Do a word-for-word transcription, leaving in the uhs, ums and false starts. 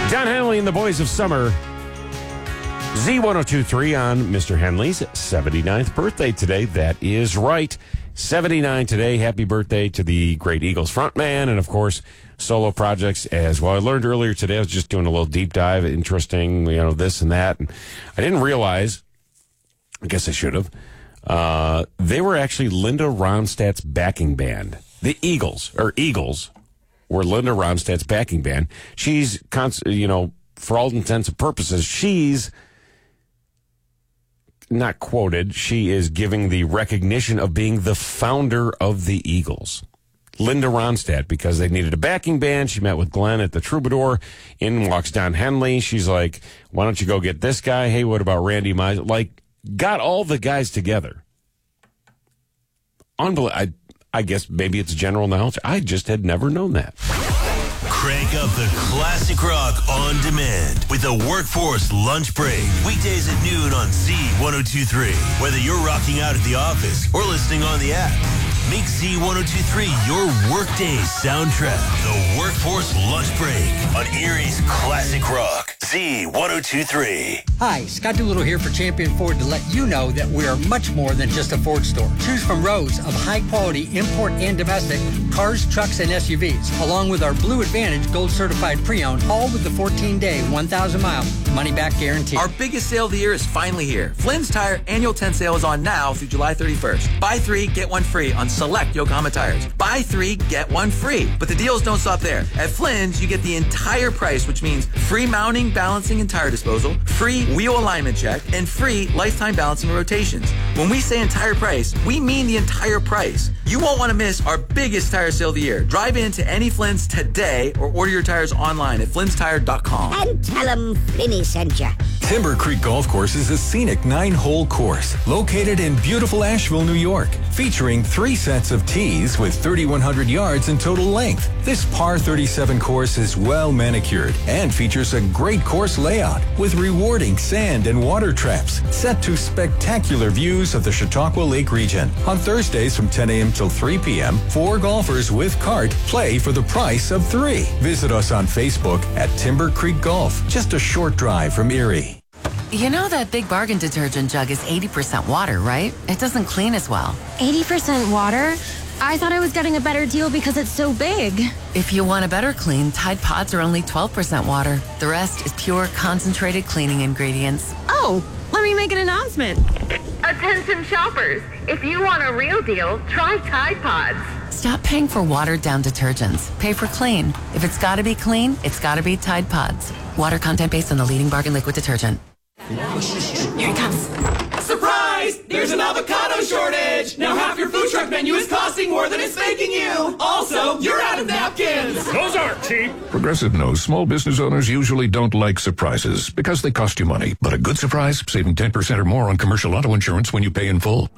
Don Henley and the Boys of Summer. Z ten twenty-three on Mister Henley's seventy-ninth birthday today. That is right. seventy-nine today. Happy birthday to the great Eagles frontman and, of course, solo projects as well. I learned earlier today, I was just doing a little deep dive, interesting, you know, this and that. And I didn't realize, I guess I should have, uh, they were actually Linda Ronstadt's backing band. The Eagles, or Eagles, were Linda Ronstadt's backing band. She's, you know, for all intents and purposes, she's not quoted. She is giving the recognition of being the founder of the Eagles. Linda Ronstadt, because they needed a backing band. She met with Glenn at the Troubadour. In walks Don Henley. She's like, why don't you go get this guy? Hey, what about Randy Meisel? Like, got all the guys together. Unbelievable. I, I guess maybe it's general knowledge. I just had never known that. Crank up the classic rock on demand with the Workforce Lunch Break. Weekdays at noon on Z ten twenty-three. Whether you're rocking out at the office or listening on the app, make Z ten twenty-three your workday soundtrack. The Workforce Lunch Break on Erie's Classic Rock. Z ten twenty-three. Hi, Scott Doolittle here for Champion Ford to let you know that we are much more than just a Ford store. Choose from rows of high-quality import and domestic cars, trucks, and S U Vs, along with our Blue Advantage Gold Certified Pre-Owned, all with the fourteen-day, one thousand mile money-back guarantee. Our biggest sale of the year is finally here. Flynn's Tire Annual ten Sale is on now through July thirty-first. Buy three, get one free on select Yokohama tires. Buy three, get one free. But the deals don't stop there. At Flynn's, you get the entire price, which means free mounting, balancing, and tire disposal, free wheel alignment check, and free lifetime balancing and rotations. When we say entire price, we mean the entire price. You won't want to miss our biggest tire sale of the year. Drive into any Flynn's today or order your tires online at flynns tire dot com. And tell them Flinny sent you. Timber Creek Golf Course is a scenic nine-hole course located in beautiful Asheville, New York, featuring three sets of tees with thirty-one hundred yards in total length. This par thirty-seven course is well manicured and features a great course layout with rewarding sand and water traps set to spectacular views of the Chautauqua Lake region. On Thursdays from ten a.m. till three p.m., four golfers with cart play for the price of three. Visit us on Facebook at Timber Creek Golf, just a short drive from Erie. You know that Big Bargain detergent jug is eighty percent water, right? It doesn't clean as well. eighty percent water? I thought I was getting a better deal because it's so big. If you want a better clean, Tide Pods are only twelve percent water. The rest is pure, concentrated cleaning ingredients. Oh, let me make an announcement. Attention shoppers, if you want a real deal, try Tide Pods. Stop paying for watered-down detergents. Pay for clean. If it's got to be clean, it's got to be Tide Pods. Water content based on the leading bargain liquid detergent. Here it comes. Surprise! There's an avocado shortage! Now half your food truck menu is costing more than it's making you! Also, you're out of napkins! Those aren't cheap! Progressive knows small business owners usually don't like surprises because they cost you money. But a good surprise, saving ten percent or more on commercial auto insurance when you pay in full.